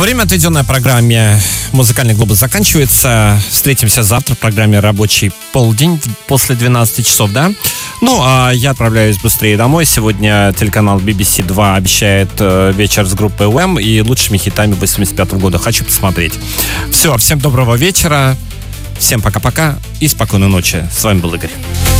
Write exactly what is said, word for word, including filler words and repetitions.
время, отведенное программе «Музыкальный глобус», заканчивается. Встретимся завтра в программе «Рабочий полдень» после двенадцати часов, да? Ну, а я отправляюсь быстрее домой. Сегодня телеканал би би си два обещает э, вечер с группой Уэм и лучшими хитами восемьдесят пятого года. Хочу посмотреть. Все, всем доброго вечера. Всем пока-пока и спокойной ночи. С вами был Игорь.